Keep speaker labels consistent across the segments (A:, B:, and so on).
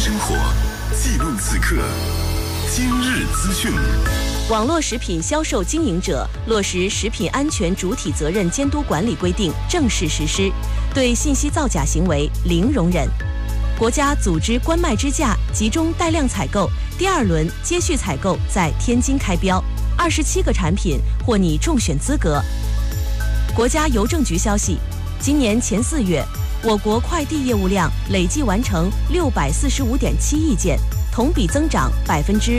A: 生活，记录此刻。今日资讯。
B: 网络食品销售经营者落实食品安全主体责任监督管理规定正式实施，对信息造假行为零容忍。国家组织关卖支架集中带量采购，第2轮接续采购在天津开标，27个产品获拟中选资格。国家邮政局消息，今年前4月，我国快递业务量累计完成645.7亿件，同比增长5.1%。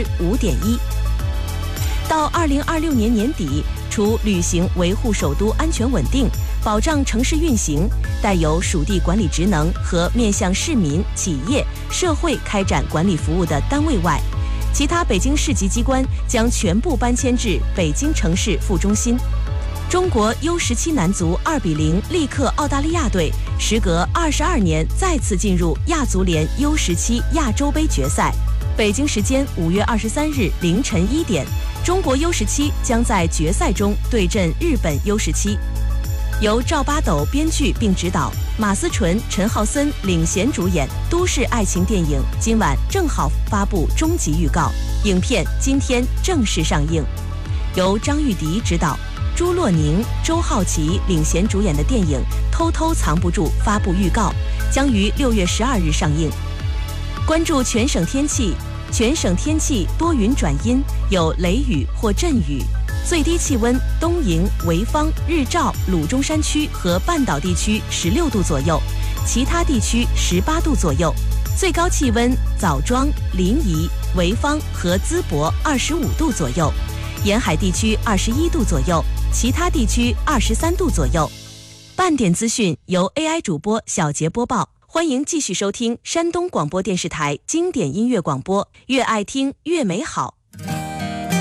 B: 到2026年年底，除履行维护首都安全稳定、保障城市运行、带有属地管理职能和面向市民、企业、社会开展管理服务的单位外，其他北京市级机关将全部搬迁至北京城市副中心。中国 U17 男足2-0力克澳大利亚队，时隔22年再次进入亚足联 U17 亚洲杯决赛。北京时间5月23日凌晨1点，中国 U17 将在决赛中对阵日本 U17。由赵八斗编剧并执导，马思纯、陈浩森领衔主演都市爱情电影，今晚正好发布终极预告，影片今天正式上映。由张玉迪执导，朱洛宁、周浩奇领衔主演的电影《偷偷藏不住》发布预告，将于6月12日上映。关注全省天气，全省天气多云转阴，有雷雨或阵雨，最低气温东营、潍坊、日照、鲁中山区和半岛地区16度左右，其他地区18度左右，最高气温枣庄、临沂、潍坊和淄博25度左右，沿海地区21度左右，其他地区23度左右。半点资讯由 AI 主播小杰播报，欢迎继续收听山东广播电视台经典音乐广播，越爱听越美好。